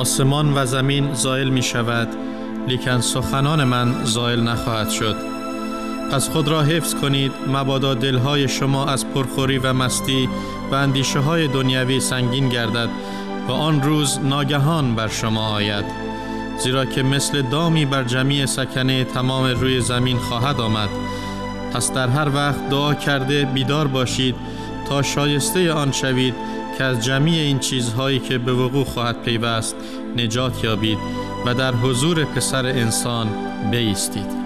آسمان و زمین زائل می شود، لیکن سخنان من زائل نخواهد شد. پس خود را حفظ کنید، مبادا دلهای شما از پرخوری و مستی و اندیشه های دنیوی سنگین گردد و آن روز ناگهان بر شما آید. زیرا که مثل دامی بر جمیع سکنه تمام روی زمین خواهد آمد. پس در هر وقت دعا کرده بیدار باشید تا شایسته آن شوید که از جمیع این چیزهایی که به وقوع خواهد پیوست نجات یابید و در حضور پسر انسان بایستید.